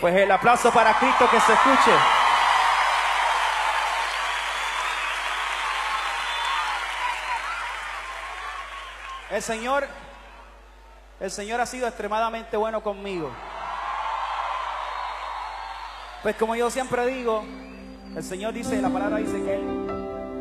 Pues el aplauso para Cristo, que se escuche. El Señor ha sido extremadamente bueno conmigo. Pues como yo siempre digo, el Señor dice, la palabra dice que Él